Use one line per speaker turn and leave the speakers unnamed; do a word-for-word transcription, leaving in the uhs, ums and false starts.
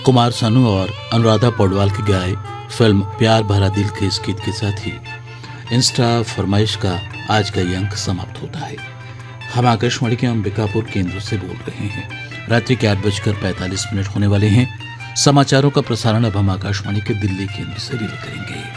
कुमार सानू और अनुराधा पौडवाल की गाए फिल्म प्यार भरा दिल के इस गीत के साथ ही इंस्टा फरमाइश का आज का ये अंक समाप्त होता है। हम आकाशवाणी के अंबिकापुर केंद्र से बोल रहे हैं। रात्रि के आठ बजकर पैंतालीस मिनट होने वाले हैं। समाचारों का प्रसारण अब हम आकाशवाणी के दिल्ली केंद्र से रिले करेंगे।